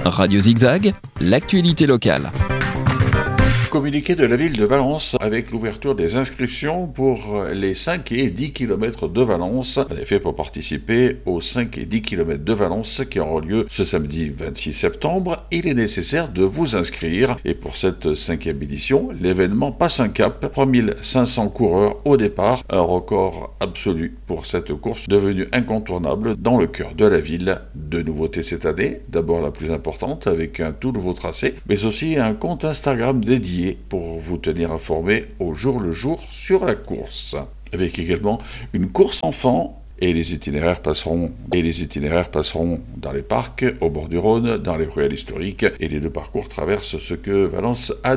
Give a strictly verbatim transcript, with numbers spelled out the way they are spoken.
Radio Zigzag, l'actualité locale. Communiqué de la ville de Valence avec l'ouverture des inscriptions pour les cinq et dix kilomètres de Valence. En effet, pour participer aux cinq et dix kilomètres de Valence qui auront lieu ce samedi vingt-six septembre, il est nécessaire de vous inscrire. Et pour cette cinquième édition, l'événement passe un cap. trois mille cinq cents coureurs au départ, un record absolu pour cette course devenue incontournable dans le cœur de la ville. Deux nouveautés cette année, d'abord la plus importante avec un tout nouveau tracé, mais aussi un compte Instagram dédié pour vous tenir informé au jour le jour sur la course. Avec également une course enfant et les itinéraires passeront et les itinéraires passeront dans les parcs, au bord du Rhône, dans les ruelles historiques et les deux parcours traversent ce que Valence a